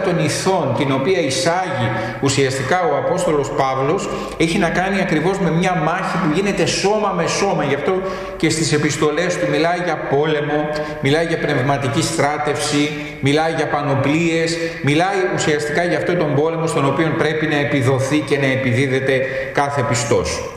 των ηθών την οποία εισάγει ουσιαστικά ο Απόστολος Παύλος έχει να κάνει ακριβώς με μια μάχη που γίνεται σώμα με σώμα. Γι' αυτό και στις επιστολές του μιλάει για πόλεμο, μιλάει για πνευματική στράτευση, μιλάει για πανοπλίες, μιλάει ουσιαστικά για αυτόν τον πόλεμο στον οποίο πρέπει να επιδοθεί και να επιδίδεται κάθε πιστός.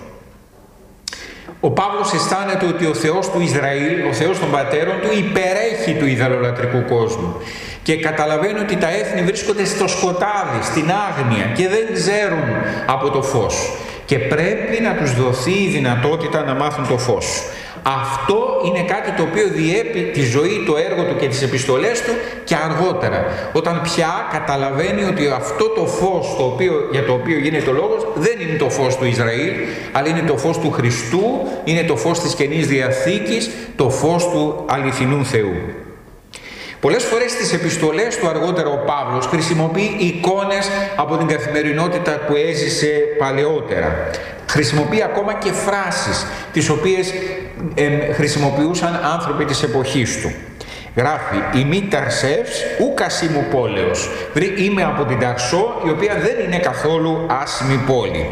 Ο Παύλος αισθάνεται ότι ο Θεός του Ισραήλ, ο Θεός των πατέρων του, υπερέχει του ιδωλολατρικού κόσμου και καταλαβαίνει ότι τα έθνη βρίσκονται στο σκοτάδι, στην άγνοια και δεν ξέρουν από το φως και πρέπει να τους δοθεί η δυνατότητα να μάθουν το φως. Αυτό είναι κάτι το οποίο διέπει τη ζωή, το έργο του και τις επιστολές του και αργότερα, όταν πια καταλαβαίνει ότι αυτό το φως για το οποίο γίνεται ο λόγος δεν είναι το φως του Ισραήλ, αλλά είναι το φως του Χριστού, είναι το φως της Καινής Διαθήκης, το φως του αληθινού Θεού. Πολλές φορές στις επιστολές του αργότερα ο Παύλος χρησιμοποιεί εικόνες από την καθημερινότητα που έζησε παλαιότερα. Χρησιμοποιεί ακόμα και φράσεις τις οποίες χρησιμοποιούσαν άνθρωποι της εποχής του. Γράφει «Ημί Ταρσεύς ου κασίμου πόλεως». Είμαι από την Ταρσό, η οποία δεν είναι καθόλου άσημη πόλη.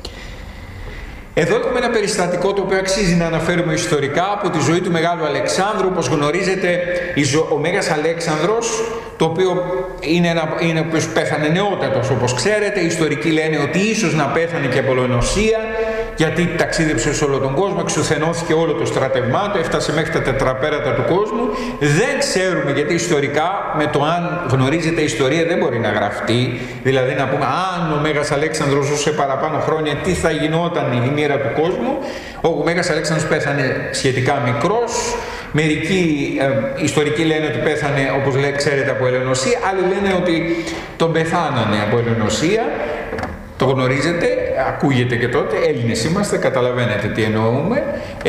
Εδώ έχουμε ένα περιστατικό το οποίο αξίζει να αναφέρουμε ιστορικά από τη ζωή του Μεγάλου Αλεξάνδρου. Όπως γνωρίζετε, ο Μέγας Αλέξανδρος, το οποίο είναι ο οποίος πέθανε νεότατος, όπως ξέρετε. Οι ιστορικοί λένε ότι ίσως να πέθανε και από λοενοσία, γιατί ταξίδεψε σε όλο τον κόσμο, εξουθενώθηκε όλο το στράτευμά του, έφτασε μέχρι τα τετραπέρατα του κόσμου. Δεν ξέρουμε, γιατί ιστορικά με το αν γνωρίζετε η ιστορία δεν μπορεί να γραφτεί. Δηλαδή να πούμε αν ο Μέγας Αλέξανδρος ζούσε παραπάνω χρόνια, τι θα γινόταν η μοίρα του κόσμου. Ο Μέγας Αλέξανδρος πέθανε σχετικά μικρός. Μερικοί ιστορικοί λένε ότι πέθανε, όπως ξέρετε, από ελαιονοσία. Άλλοι λένε ότι τον πεθάνανε από ελαιονοσία. Το γνωρίζετε, ακούγεται και τότε, Έλληνες είμαστε, καταλαβαίνετε τι εννοούμε.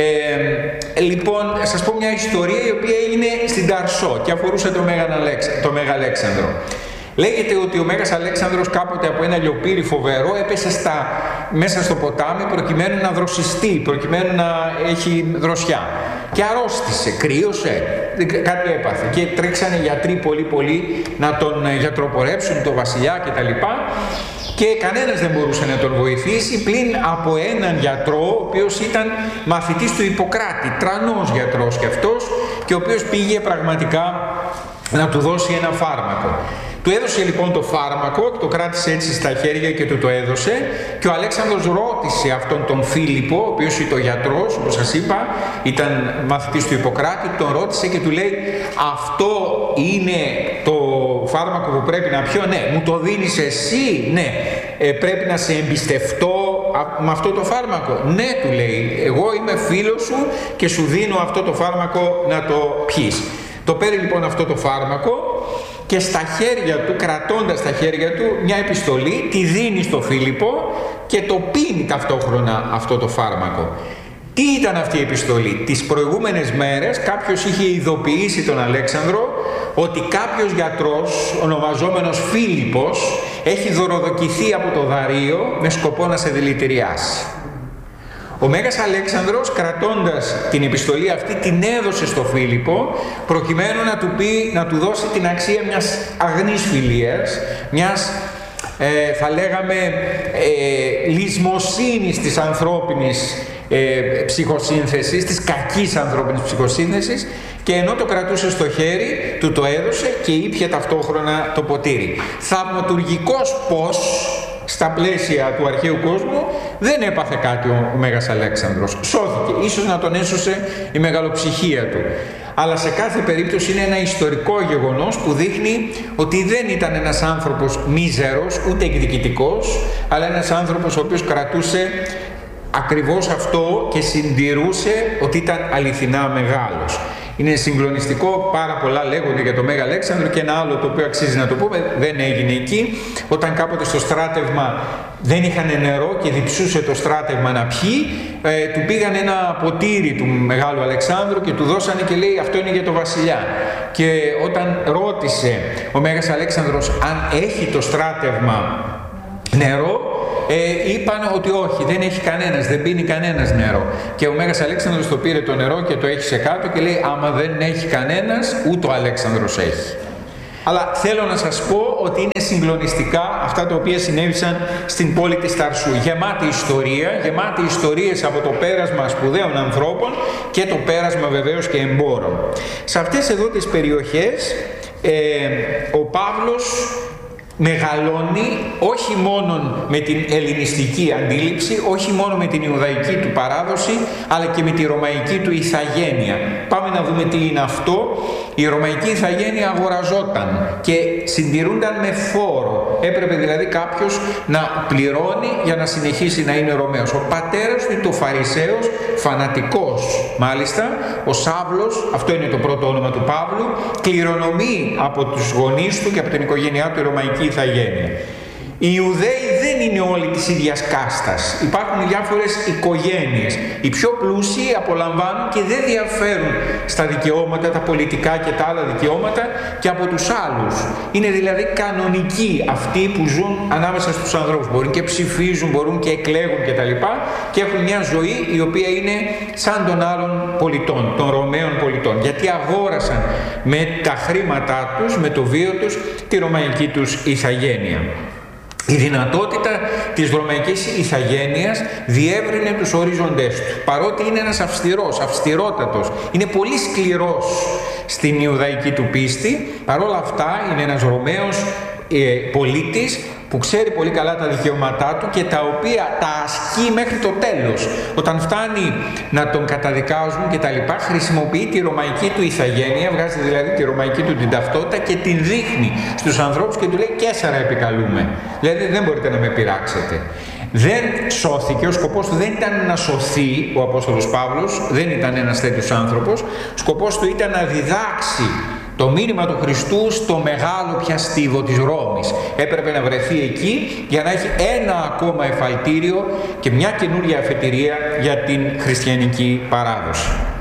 Λοιπόν, σας πω μια ιστορία η οποία έγινε στην Ταρσό και αφορούσε το Μέγα Αλέξανδρο. Λέγεται ότι ο Μέγας Αλέξανδρος κάποτε από ένα λιοπύρι φοβερό έπεσε μέσα στο ποτάμι προκειμένου να δροσιστεί, προκειμένου να έχει δροσιά. Και αρρώστησε, κρύωσε, κάτι έπαθε. Και τρέξανε γιατροί πολύ να τον γιατροπορέψουν, τον βασιλιά κτλ. Και κανένας δεν μπορούσε να τον βοηθήσει πλην από έναν γιατρό, ο οποίος ήταν μαθητής του Ιπποκράτη, τρανός γιατρός κι αυτός, και ο οποίος πήγε πραγματικά να του δώσει ένα φάρμακο. Του έδωσε λοιπόν το φάρμακο, το κράτησε έτσι στα χέρια και του το έδωσε, και ο Αλέξανδρος ρώτησε αυτόν τον Φίλιππο, ο οποίος ήταν ο γιατρός, όπως σας είπα, ήταν μαθητής του Ιπποκράτη, τον ρώτησε και του λέει «Αυτό είναι το φάρμακο που πρέπει να πιω?» «Ναι». «Μου το δίνεις εσύ?» «Ναι». «Πρέπει να σε εμπιστευτώ με αυτό το φάρμακο?» «Ναι», του λέει, «εγώ είμαι φίλος σου και σου δίνω αυτό το φάρμακο να το πιείς». Το παίρνει λοιπόν αυτό το φάρμακο και στα χέρια του, κρατώντας στα χέρια του μια επιστολή, τη δίνει στο Φίλιππο και το πίνει ταυτόχρονα αυτό το φάρμακο. Τι ήταν αυτή η επιστολή? Τις προηγούμενες μέρες κάποιος είχε ειδοποιήσει τον Αλέξανδρο ότι κάποιος γιατρός, ονομαζόμενος Φίλιππος, έχει δωροδοκηθεί από το Δαρείο με σκοπό να σε δηλητηριάσει. Ο Μέγας Αλέξανδρος, κρατώντας την επιστολή αυτή, την έδωσε στο Φίλιππο προκειμένου να του δώσει την αξία μιας αγνής φιλίας, μιας θα λέγαμε λησμοσύνης της ανθρώπινης ψυχοσύνθεσης, της κακής ανθρώπινης ψυχοσύνθεσης, και ενώ το κρατούσε στο χέρι, του το έδωσε και ήπια ταυτόχρονα το ποτήρι. Θαυματουργικός πώς στα πλαίσια του αρχαίου κόσμου δεν έπαθε κάτι ο Μέγας Αλέξανδρος. Σώθηκε, ίσως να τον έσωσε η μεγαλοψυχία του. Αλλά σε κάθε περίπτωση είναι ένα ιστορικό γεγονός που δείχνει ότι δεν ήταν ένας άνθρωπος μίζερος, ούτε εκδικητικός, αλλά ένας άνθρωπος ο οποίος κρατούσε ακριβώς αυτό και συντηρούσε ότι ήταν αληθινά μεγάλος. Είναι συγκλονιστικό, πάρα πολλά λέγονται για τον Μέγα Αλέξανδρο, και ένα άλλο το οποίο αξίζει να το πούμε, δεν έγινε εκεί. Όταν κάποτε στο στράτευμα δεν είχαν νερό και διψούσε το στράτευμα να πιει, του πήγαν ένα ποτήρι του Μεγάλου Αλεξάνδρου και του δώσανε και λέει αυτό είναι για το βασιλιά. Και όταν ρώτησε ο Μέγας Αλέξανδρος αν έχει το στράτευμα νερό, είπαν ότι όχι, δεν έχει κανένας, δεν πίνει κανένας νερό. Και ο Μέγας Αλέξανδρος το πήρε το νερό και το έχει σε κάτω και λέει άμα δεν έχει κανένας, ούτε ο Αλέξανδρος έχει. Αλλά θέλω να σας πω ότι είναι συγκλονιστικά αυτά τα οποία συνέβησαν στην πόλη της Ταρσού. Γεμάτη ιστορία, γεμάτη ιστορίες από το πέρασμα σπουδαίων ανθρώπων και το πέρασμα βεβαίως και εμπόρων. Σε αυτές εδώ τις περιοχές ο Παύλος μεγαλώνει όχι μόνο με την ελληνιστική αντίληψη, όχι μόνο με την Ιουδαϊκή του παράδοση, αλλά και με τη Ρωμαϊκή του ηθαγένεια. Πάμε να δούμε τι είναι αυτό. Η Ρωμαϊκή ηθαγένεια αγοραζόταν και συντηρούνταν με φόρο. Έπρεπε δηλαδή κάποιος να πληρώνει για να συνεχίσει να είναι Ρωμαίος. Ο πατέρας του είναι το Φαρισαίος, φανατικός μάλιστα, ο Σάβλος, αυτό είναι το πρώτο όνομα του Παύλου, κληρονομεί από τους γονείς του και από την οικογένειά του η Ρωμαϊκή ηθαγένεια. Οι Ιουδαίοι δεν είναι όλοι της ίδιας κάστας. Υπάρχουν διάφορες οικογένειες. Οι πιο πλούσιοι απολαμβάνουν και δεν διαφέρουν στα δικαιώματα, τα πολιτικά και τα άλλα δικαιώματα και από τους άλλους. Είναι δηλαδή κανονικοί αυτοί που ζουν ανάμεσα στους ανθρώπους. Μπορούν και ψηφίζουν, μπορούν και εκλέγουν κτλ. Και έχουν μια ζωή η οποία είναι σαν των άλλων πολιτών, των Ρωμαίων πολιτών. Γιατί αγόρασαν με τα χρήματά τους, με το βίο τους, τη ρωμαϊκή τους ηθαγένεια. Η δυνατότητα της ρωμαϊκής ηθαγένειας διεύρυνε τους ορίζοντές του. Παρότι είναι ένας αυστηρότατος, είναι πολύ σκληρός στην Ιουδαϊκή του πίστη, παρόλα αυτά είναι ένας Ρωμαίος πολίτης που ξέρει πολύ καλά τα δικαιώματά του και τα οποία τα ασκεί μέχρι το τέλος. Όταν φτάνει να τον καταδικάζουν και τα λοιπά, χρησιμοποιεί τη ρωμαϊκή του ηθαγένεια, βγάζει δηλαδή τη ρωμαϊκή του την ταυτότητα και την δείχνει στους ανθρώπους και του λέει «Καίσαρα επικαλούμε». Δηλαδή δεν μπορείτε να με πειράξετε. Δεν σώθηκε, ο σκοπός του δεν ήταν να σωθεί ο Απόστολος Παύλος, δεν ήταν ένας τέτοιος άνθρωπος, ο σκοπός του ήταν να διδάξει το μήνυμα του Χριστού στο μεγάλο πια στίβο της Ρώμης. Έπρεπε να βρεθεί εκεί για να έχει ένα ακόμα εφαλτήριο και μια καινούργια αφετηρία για την χριστιανική παράδοση.